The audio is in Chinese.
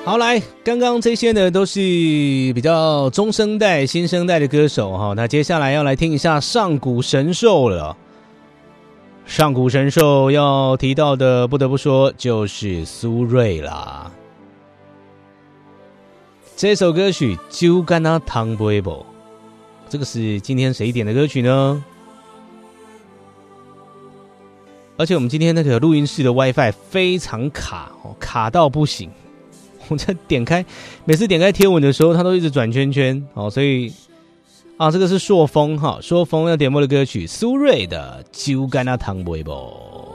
好，来，刚刚这些呢都是比较中生代、新生代的歌手哈。那接下来要来听一下上古神兽了。上古神兽要提到的，不得不说就是苏芮啦。这首歌曲《酒干那汤杯不》，这个是今天谁点的歌曲呢？而且我们今天那个录音室的 WiFi 非常卡，卡到不行。我在每次点开贴文的时候，它都一直转圈圈，所以这个是朔风哈，朔风要点播的歌曲，苏芮的《酒干那汤杯不》。